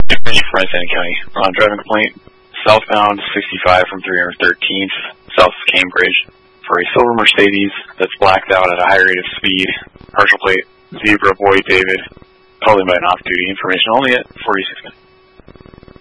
for San County. Driving complaint, southbound 65 from 313th, south of Cambridge, for a silver Mercedes that's blacked out at a high rate of speed. Partial plate, Zebra Boy David, calling by an off-duty. Information only at 46 minutes.